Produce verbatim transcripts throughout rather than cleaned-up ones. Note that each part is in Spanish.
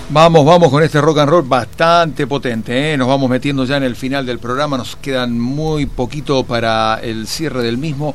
Vamos, vamos con este rock and roll bastante potente, ¿eh? Nos vamos metiendo ya en el final del programa, nos quedan muy poquito para el cierre del mismo.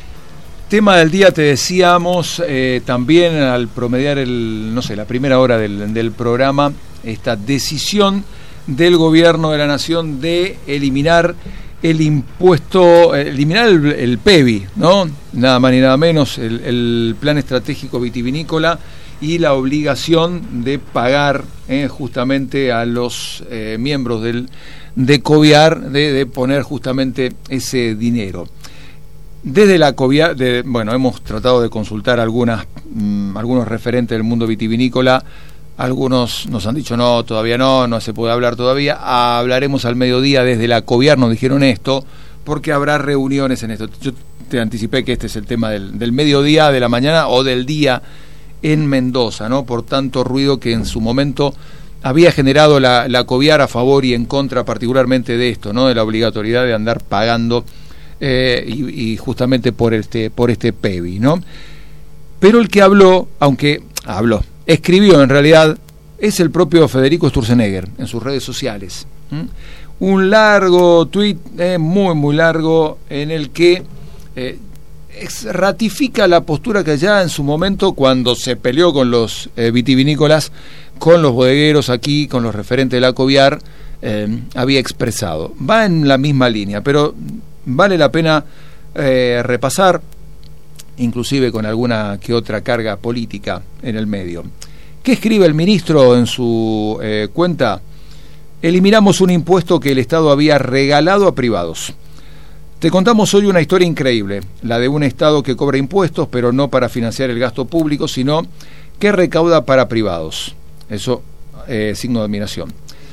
Tema del día, te decíamos, eh, también al promediar el, no sé, la primera hora del, del programa, esta decisión del gobierno de la nación de eliminar el impuesto, eliminar el, el P E B I, ¿no? Nada más ni nada menos, el, el Plan Estratégico Vitivinícola, y la obligación de pagar eh, justamente a los eh, miembros del, de COVIAR, de, de poner justamente ese dinero. Desde la COVIAR, de, bueno, hemos tratado de consultar algunas, mmm, algunos referentes del mundo vitivinícola. Algunos nos han dicho no, todavía no, no se puede hablar todavía. Hablaremos al mediodía. Desde la COVIAR nos dijeron esto, porque habrá reuniones en esto. Yo te anticipé que este es el tema del, del mediodía, de la mañana o del día en Mendoza, ¿no? Por tanto ruido que en su momento había generado la, la COVIAR a favor y en contra particularmente de esto, ¿no? De la obligatoriedad de andar pagando eh, y, y justamente por este, por este P E B I, ¿no? Pero el que habló, aunque habló, escribió en realidad, es el propio Federico Sturzenegger en sus redes sociales. ¿Mm? Un largo tuit, eh, muy muy largo, en el que eh, ratifica la postura que ya en su momento, cuando se peleó con los eh, vitivinícolas, con los bodegueros aquí, con los referentes de la COVIAR, eh, había expresado. Va en la misma línea, pero vale la pena eh, repasar, inclusive con alguna que otra carga política en el medio. ¿Qué escribe el ministro en su eh, cuenta? Eliminamos un impuesto que el Estado había regalado a privados. Te contamos hoy una historia increíble, la de un Estado que cobra impuestos, pero no para financiar el gasto público, sino que recauda para privados. Eso, eh, signo de admiración.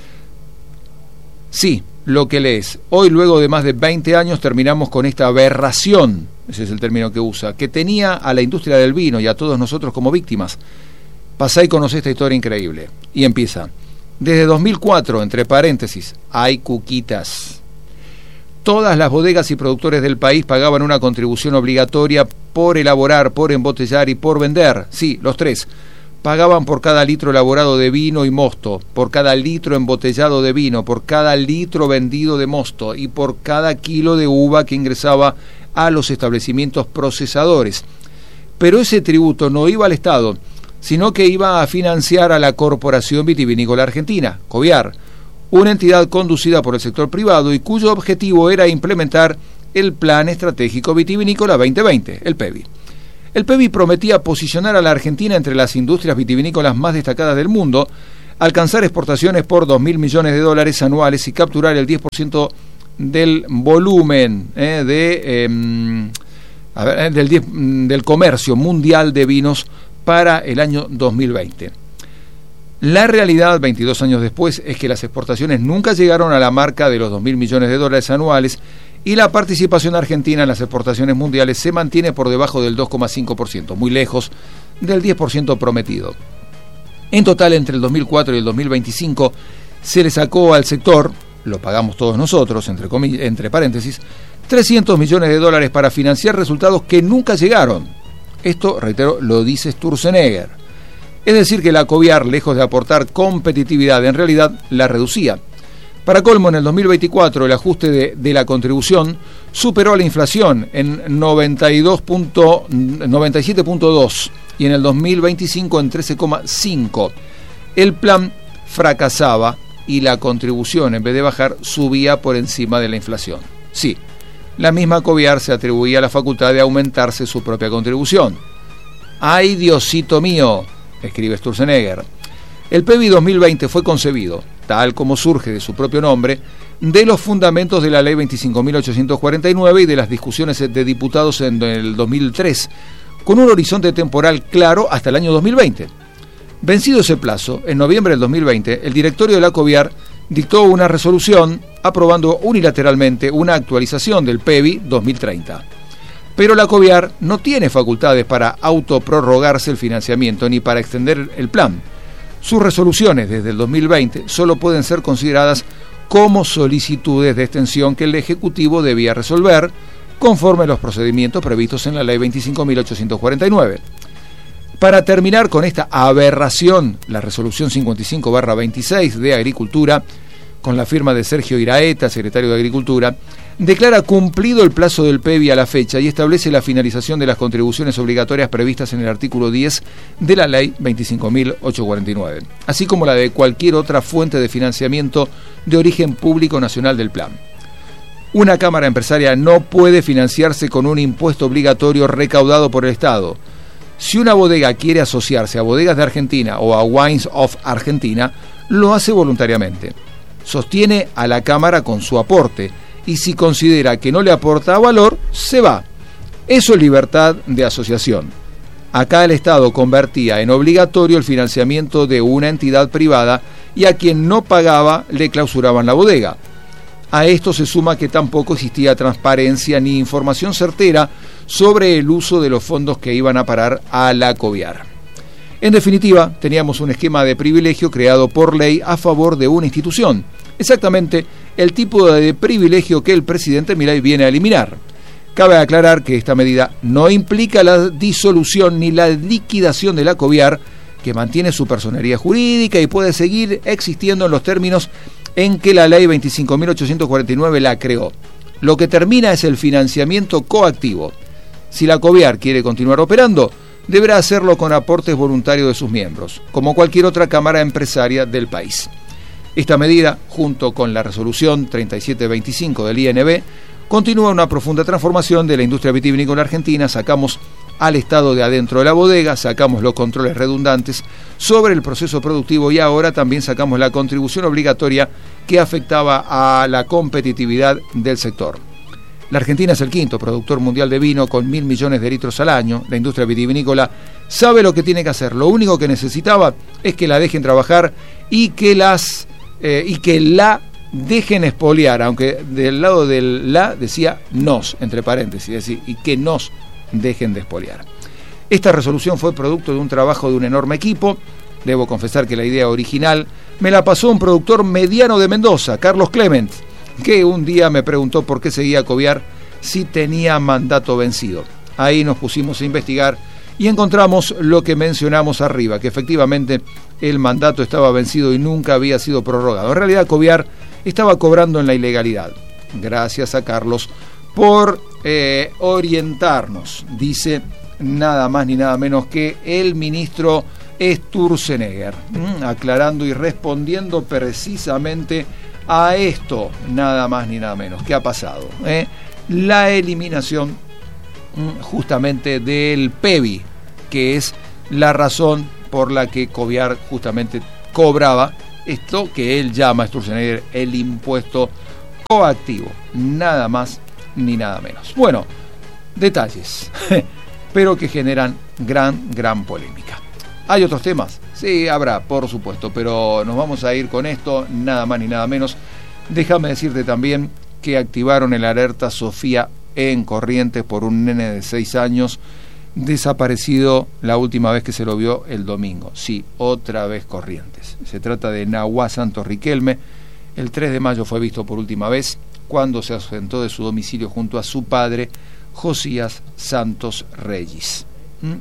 Sí, lo que lees. Hoy, luego de más de veinte años, terminamos con esta aberración, ese es el término que usa, que tenía a la industria del vino y a todos nosotros como víctimas. Pasá y conocé esta historia increíble. Y empieza. Desde dos mil cuatro, entre paréntesis, hay cuquitas. Todas las bodegas y productores del país pagaban una contribución obligatoria por elaborar, por embotellar y por vender. Sí, los tres. Pagaban por cada litro elaborado de vino y mosto, por cada litro embotellado de vino, por cada litro vendido de mosto y por cada kilo de uva que ingresaba a los establecimientos procesadores. Pero ese tributo no iba al Estado, sino que iba a financiar a la Corporación Vitivinícola Argentina, COVIAR, una entidad conducida por el sector privado y cuyo objetivo era implementar el Plan Estratégico Vitivinícola veinte veinte, el P E B I. El P E B I prometía posicionar a la Argentina entre las industrias vitivinícolas más destacadas del mundo, alcanzar exportaciones por dos mil millones de dólares anuales y capturar el diez por ciento del volumen eh, de, eh, a ver, del, diez, del comercio mundial de vinos para el año dos mil veinte. La realidad, veintidós años después, es que las exportaciones nunca llegaron a la marca de los dos mil millones de dólares anuales y la participación argentina en las exportaciones mundiales se mantiene por debajo del dos coma cinco por ciento, muy lejos del diez por ciento prometido. En total, entre el dos mil cuatro y el dos mil veinticinco, se le sacó al sector, lo pagamos todos nosotros, entre, comi- entre paréntesis, trescientos millones de dólares para financiar resultados que nunca llegaron. Esto, reitero, lo dice Sturzenegger. Es decir, que la COVIAR, lejos de aportar competitividad, en realidad la reducía. Para colmo, en el dos mil veinticuatro el ajuste de, de la contribución superó a la inflación en noventa y siete punto dos y en el dos mil veinticinco en trece coma cinco. El plan fracasaba y la contribución, en vez de bajar, subía por encima de la inflación. Sí, la misma COVIAR se atribuía la facultad de aumentarse su propia contribución. ¡Ay, Diosito mío!, escribe Sturzenegger. El P E B I dos mil veinte fue concebido, tal como surge de su propio nombre, de los fundamentos de la Ley veinticinco mil ochocientos cuarenta y nueve y de las discusiones de diputados en el dos mil tres, con un horizonte temporal claro hasta el año dos mil veinte. Vencido ese plazo, en noviembre del dos mil veinte, el directorio de la COVIAR dictó una resolución aprobando unilateralmente una actualización del P E B I dos mil treinta. Pero la COVIAR no tiene facultades para autoprorrogarse el financiamiento ni para extender el plan. Sus resoluciones desde el dos mil veinte solo pueden ser consideradas como solicitudes de extensión que el Ejecutivo debía resolver conforme a los procedimientos previstos en la Ley veinticinco mil ochocientos cuarenta y nueve. Para terminar con esta aberración, la resolución cincuenta y cinco barra veintiséis de Agricultura, con la firma de Sergio Iraeta, secretario de Agricultura, declara cumplido el plazo del P E B I a la fecha y establece la finalización de las contribuciones obligatorias previstas en el artículo diez de la Ley veinticinco mil ochocientos cuarenta y nueve, así como la de cualquier otra fuente de financiamiento de origen público nacional del plan. Una cámara empresaria no puede financiarse con un impuesto obligatorio recaudado por el Estado. Si una bodega quiere asociarse a Bodegas de Argentina o a Wines of Argentina, lo hace voluntariamente. Sostiene a la Cámara con su aporte y si considera que no le aporta valor, se va. Eso es libertad de asociación. Acá el Estado convertía en obligatorio el financiamiento de una entidad privada y a quien no pagaba le clausuraban la bodega. A esto se suma que tampoco existía transparencia ni información certera sobre el uso de los fondos que iban a parar a la Coviar. En definitiva, teníamos un esquema de privilegio creado por ley a favor de una institución. Exactamente el tipo de privilegio que el presidente Milei viene a eliminar. Cabe aclarar que esta medida no implica la disolución ni la liquidación de la Coviar, que mantiene su personería jurídica y puede seguir existiendo en los términos en que la Ley veinticinco mil ochocientos cuarenta y nueve la creó. Lo que termina es el financiamiento coactivo. Si la Coviar quiere continuar operando, deberá hacerlo con aportes voluntarios de sus miembros, como cualquier otra cámara empresaria del país. Esta medida, junto con la resolución treinta y siete veinticinco del I N B, continúa una profunda transformación de la industria vitivinícola argentina. Sacamos al Estado de adentro de la bodega, sacamos los controles redundantes sobre el proceso productivo y ahora también sacamos la contribución obligatoria que afectaba a la competitividad del sector. La Argentina es el quinto productor mundial de vino con mil millones de litros al año. La industria vitivinícola sabe lo que tiene que hacer. Lo único que necesitaba es que la dejen trabajar y que las eh, y que la dejen expoliar, aunque del lado del la decía nos, entre paréntesis, es decir, y que nos dejen de expoliar. Esta resolución fue producto de un trabajo de un enorme equipo. Debo confesar que la idea original me la pasó un productor mediano de Mendoza, Carlos Clement, que un día me preguntó por qué seguía Coviar si tenía mandato vencido. Ahí nos pusimos a investigar y encontramos lo que mencionamos arriba, que efectivamente el mandato estaba vencido y nunca había sido prorrogado. En realidad Coviar estaba cobrando en la ilegalidad. Gracias a Carlos por eh, orientarnos, dice nada más ni nada menos que el ministro Sturzenegger, ¿m? aclarando y respondiendo precisamente a esto, nada más ni nada menos. ¿Qué ha pasado? ¿Eh? La eliminación ¿m? justamente del P E B I, que es la razón por la que Coviar justamente cobraba esto que él llama, Sturzenegger, el impuesto coactivo, nada más ni nada menos. Bueno, detalles, pero que generan gran, gran polémica. ¿Hay otros temas? Sí, habrá, por supuesto, pero nos vamos a ir con esto, nada más ni nada menos. Déjame decirte también que activaron el alerta Sofía en Corrientes por un nene de seis años desaparecido la última vez que se lo vio el domingo. Sí, otra vez Corrientes. Se trata de Nahuá Santos Riquelme. El tres de mayo fue visto por última vez cuando se ausentó de su domicilio junto a su padre, Josías Santos Reyes. ¿Mm?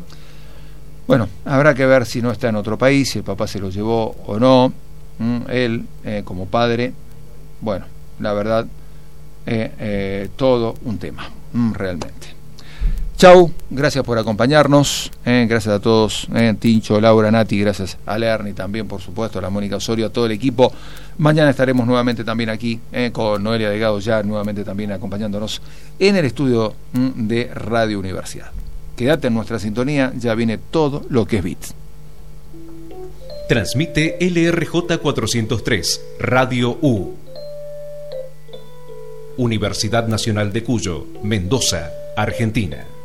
Bueno, habrá que ver si no está en otro país, si el papá se lo llevó o no. ¿Mm? Él, eh, como padre, bueno, la verdad, eh, eh, todo un tema, ¿Mm? realmente. Chau, gracias por acompañarnos, eh, gracias a todos, eh, Tincho, Laura, Nati, gracias a Lerny también, por supuesto, a la Mónica Osorio, a todo el equipo. Mañana estaremos nuevamente también aquí, eh, con Noelia Delgado ya nuevamente también acompañándonos en el estudio mm, de Radio Universidad. Quédate en nuestra sintonía, ya viene todo lo que es B I T. Transmite L R J cuatrocientos tres, Radio U. Universidad Nacional de Cuyo, Mendoza, Argentina.